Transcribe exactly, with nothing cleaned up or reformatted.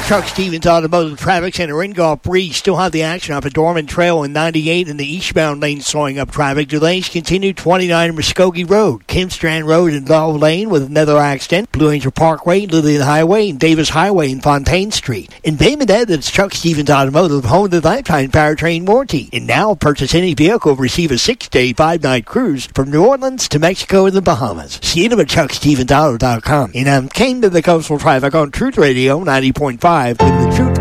Chuck Stevens Automotive Traffic Center in Gulf Breeze still have the action up at Dorman Trail and ninety-eight in the eastbound lane, slowing up traffic. Delays continue twenty-nine Muskogee Road, Kim Strand Road, and Love Lane with another accident. Blue Angel Parkway, Lillian Highway, and Davis Highway and Fontaine Street. In Bay Minette, it's Chuck Stevens Automotive, home of the lifetime powertrain warranty. And now, purchase any vehicle, receive a six-day, five-night cruise from New Orleans to Mexico and the Bahamas. See them at chuck stevens auto dot com. And I'm King to the Coastal Traffic on Truth Radio ninety point five with the Truth